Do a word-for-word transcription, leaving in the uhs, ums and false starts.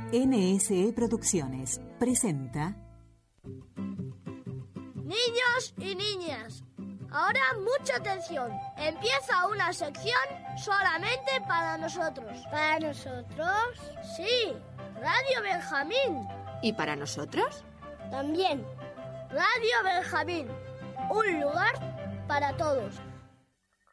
N S E Producciones presenta... Niños y niñas, ahora mucha atención. Empieza una sección solamente para nosotros. ¿Para nosotros? Sí, Radio Benjamín. ¿Y para nosotros? También. Radio Benjamín, un lugar para todos.